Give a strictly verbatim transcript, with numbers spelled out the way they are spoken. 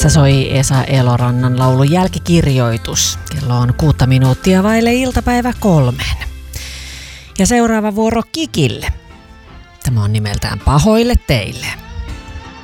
Tässä soi Esa Elorannan laulun Jälkikirjoitus. Kello on kuutta minuuttia vaille iltapäivä kolmen. Ja seuraava vuoro Kikille. Tämä on nimeltään Pahoille teille.